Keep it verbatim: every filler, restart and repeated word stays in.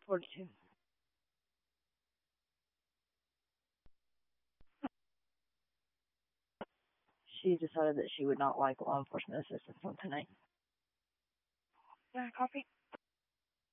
forty-two. She decided that she would not like law enforcement assistance on tonight. Yeah, coffee.